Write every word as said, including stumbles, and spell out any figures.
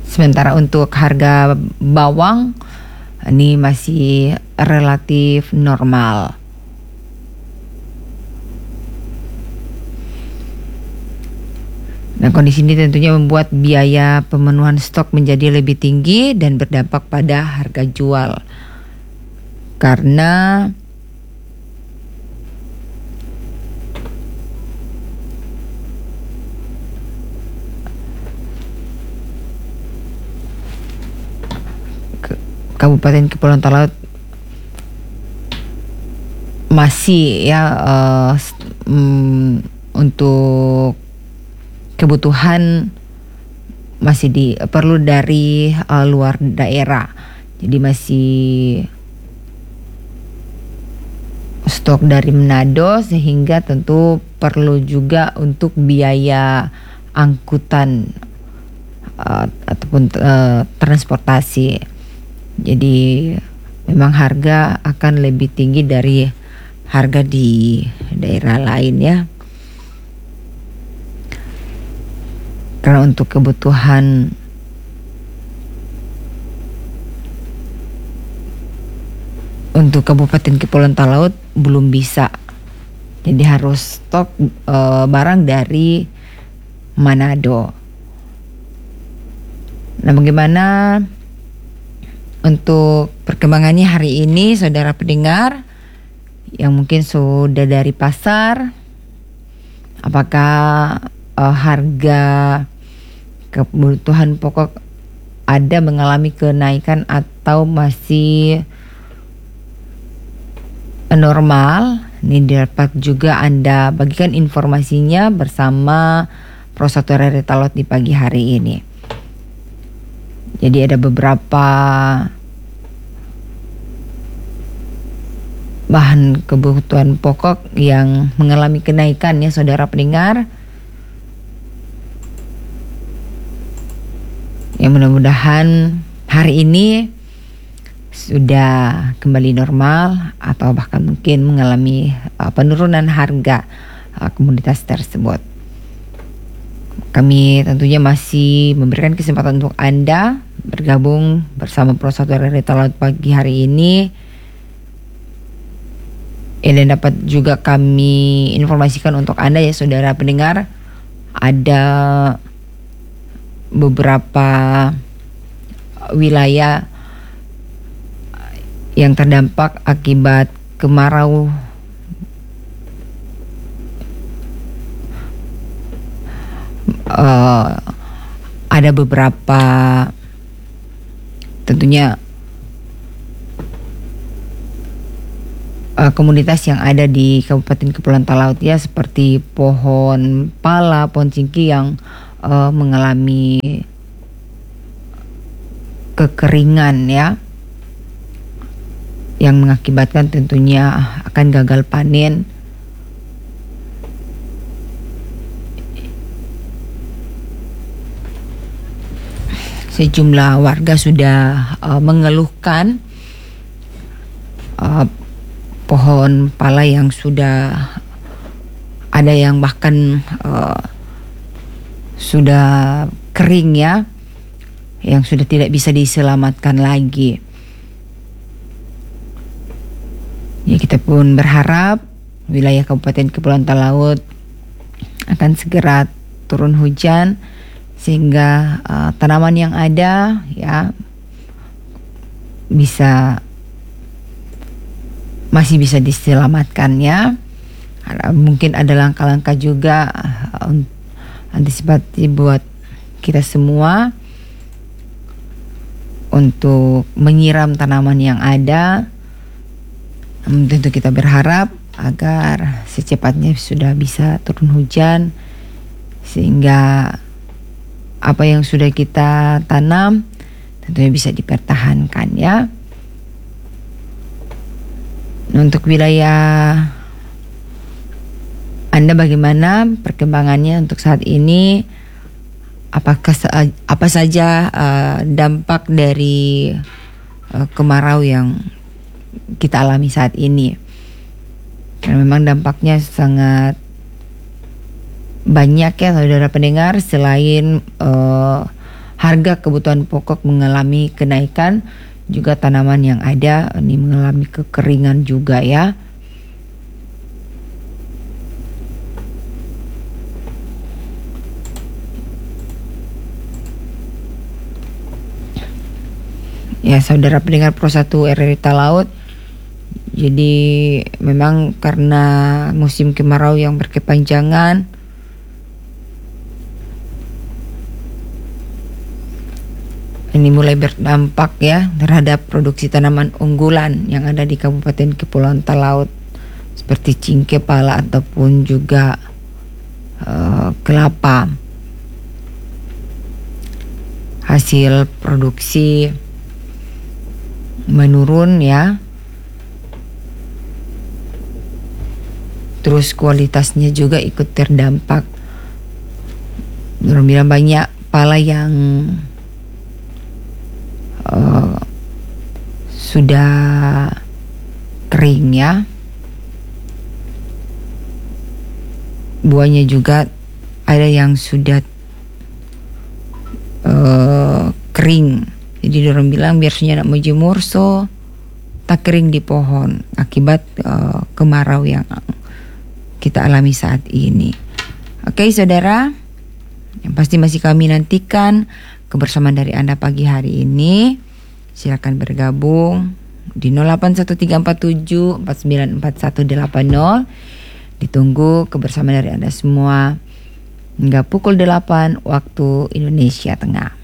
Sementara untuk harga bawang ini masih relatif normal. Nah, kondisi ini tentunya membuat biaya pemenuhan stok menjadi lebih tinggi dan berdampak pada harga jual. Karena Kabupaten Kepulauan Talaut masih ya uh, um, untuk kebutuhan masih di perlu dari uh, luar daerah. Jadi masih stok dari Manado, sehingga tentu perlu juga untuk biaya angkutan uh, ataupun uh, transportasi. Jadi memang harga akan lebih tinggi dari harga di daerah lain ya. Karena untuk kebutuhan untuk Kabupaten Kepulauan Talaut belum bisa. Jadi harus stok e, barang dari Manado. Nah, bagaimana untuk perkembangannya hari ini, saudara pendengar yang mungkin sudah dari pasar? Apakah e, harga kebutuhan pokok ada mengalami kenaikan atau masih normal? Ini dapat juga Anda bagikan informasinya bersama Pro satu R R Talaut di pagi hari ini. Jadi ada beberapa bahan kebutuhan pokok yang mengalami kenaikan ya, saudara pendengar. Yang mudah-mudahan hari ini sudah kembali normal atau bahkan mungkin mengalami uh, penurunan harga uh, komoditas tersebut. Kami tentunya masih memberikan kesempatan untuk Anda bergabung bersama Pro satu R R Talaut pagi hari ini. Dan dapat juga kami informasikan untuk Anda ya, saudara pendengar, ada beberapa wilayah yang terdampak akibat kemarau uh, ada beberapa tentunya uh, komunitas yang ada di Kabupaten Kepulauan Talaut ya, seperti pohon pala, pohon cingki yang uh, mengalami kekeringan ya, yang mengakibatkan tentunya akan gagal panen. Sejumlah warga sudah uh, mengeluhkan uh, pohon pala yang sudah ada yang bahkan uh, sudah kering ya, yang sudah tidak bisa diselamatkan lagi. Ya, kita pun berharap wilayah Kabupaten Kepulauan Talaut akan segera turun hujan sehingga uh, tanaman yang ada ya bisa masih bisa diselamatkan ya. Ada, mungkin ada langkah-langkah juga uh, antisipatif buat kita semua untuk menyiram tanaman yang ada. Tentu kita berharap agar secepatnya sudah bisa turun hujan sehingga apa yang sudah kita tanam tentunya bisa dipertahankan ya. Untuk wilayah Anda bagaimana perkembangannya untuk saat ini? Apakah apa saja uh, dampak dari uh, kemarau yang kita alami saat ini? Karena memang dampaknya sangat banyak ya, saudara pendengar. Selain uh, harga kebutuhan pokok mengalami kenaikan, juga tanaman yang ada ini mengalami kekeringan juga ya. Ya, saudara pendengar Pro satu R R I Talaut, jadi memang karena musim kemarau yang berkepanjangan, ini mulai berdampak ya terhadap produksi tanaman unggulan yang ada di Kabupaten Kepulauan Talaut seperti cingke, pala ataupun juga uh, kelapa. Hasil produksi menurun ya. Terus kualitasnya juga ikut terdampak. Orang bilang banyak pala yang uh, sudah kering ya. Buahnya juga ada yang sudah uh, kering. Jadi orang bilang biasanya nak mau jemur so tak kering di pohon akibat uh, kemarau yang kita alami saat ini. Oke saudara, yang pasti masih kami nantikan kebersamaan dari Anda pagi hari ini. Silakan bergabung di nol delapan satu tiga empat tujuh empat sembilan empat satu delapan nol. Ditunggu kebersamaan dari Anda semua hingga pukul delapan waktu Indonesia Tengah.